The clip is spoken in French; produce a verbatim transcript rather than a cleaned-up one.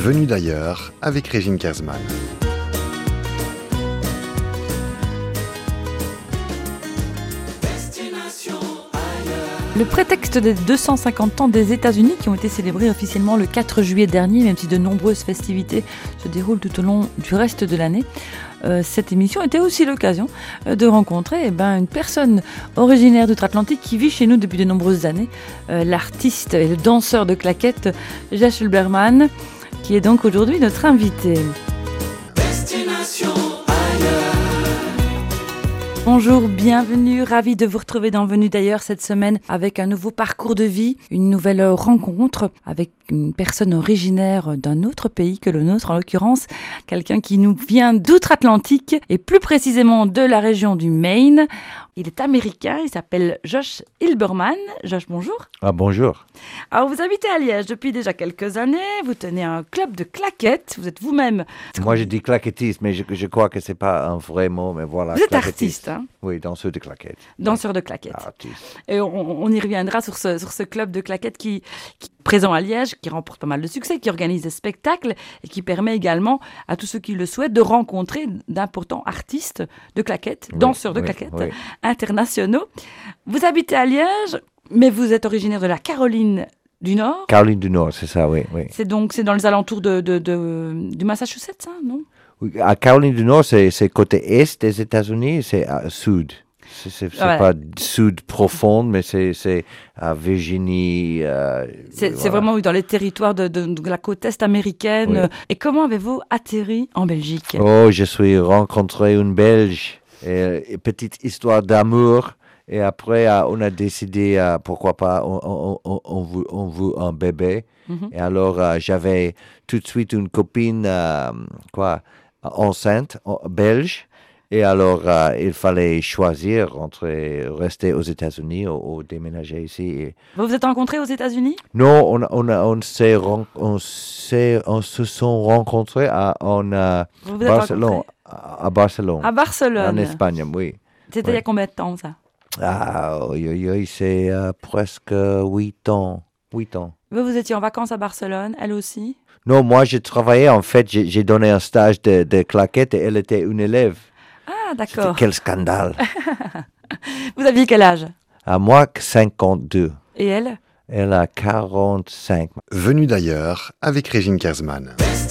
Venu d'ailleurs avec Régine Kersman. Le prétexte des deux cent cinquante ans des États-Unis qui ont été célébrés officiellement le quatre juillet dernier, même si de nombreuses festivités se déroulent tout au long du reste de l'année, euh, cette émission était aussi l'occasion euh, de rencontrer eh ben, une personne originaire d'outre-Atlantique qui vit chez nous depuis de nombreuses années, euh, l'artiste et le danseur de claquettes Josh Hilberman, qui est donc aujourd'hui notre invité. Destination ailleurs. Bonjour, bienvenue, ravi de vous retrouver dans Venu d'ailleurs cette semaine avec un nouveau parcours de vie, une nouvelle rencontre avec une personne originaire d'un autre pays que le nôtre, en l'occurrence quelqu'un qui nous vient d'outre-Atlantique et plus précisément de la région du Maine. Il est américain, il s'appelle Josh Hilberman. Josh, bonjour. Ah, bonjour. Alors, vous habitez à Liège depuis déjà quelques années, vous tenez un club de claquettes, vous êtes vous-même... Moi, je dis claquettiste, mais je, je crois que ce n'est pas un vrai mot, mais voilà. Vous êtes artiste, hein? Oui, danseur de claquettes. Danseur de claquettes. Artiste. Et on, on y reviendra sur ce, sur ce club de claquettes qui, qui est présent à Liège, qui remporte pas mal de succès, qui organise des spectacles et qui permet également à tous ceux qui le souhaitent de rencontrer d'importants artistes de claquettes, oui, danseurs de oui, claquettes oui. internationaux. Vous habitez à Liège, mais vous êtes originaire de la Caroline du Nord. Caroline du Nord, c'est ça, oui. oui. C'est donc c'est dans les alentours de, de, de, du Massachusetts, hein, non? Oui, à Caroline du Nord, c'est, c'est côté est des États-Unis, c'est à sud. C'est, c'est, c'est ah, pas sud profond, mais c'est, c'est à Virginie. Euh, c'est, voilà. c'est vraiment dans les territoires de, de, de la côte est américaine. Oui. Et comment avez-vous atterri en Belgique? Oh, je suis rencontré une Belge. Et, et petite histoire d'amour. Et après, euh, on a décidé, euh, pourquoi pas, on, on, on, on, veut, on veut un bébé. Mm-hmm. Et alors, euh, j'avais tout de suite une copine, euh, quoi, enceinte, belge. Et alors, euh, il fallait choisir entre rester aux États-Unis ou, ou déménager ici. Et... Vous vous êtes rencontrés aux États-Unis? Non, on, on, on, s'est, on, s'est, on se sont rencontrés à en, euh, vous vous Barcelone, à, à Barcelone. À Barcelone. En Espagne, oui. C'était oui. il y a combien de temps, ça? Ah, oui, oui, oui, c'est euh, presque huit ans. Huit ans. Vous, vous étiez en vacances à Barcelone, elle aussi? Non, moi, j'ai travaillé, en fait, j'ai, j'ai donné un stage de, de claquettes et elle était une élève. Ah, d'accord. C'était quel scandale. Vous aviez quel âge? À moi, cinquante-deux. Et elle? Elle a quarante-cinq. Venu d'ailleurs avec Régine Kersman.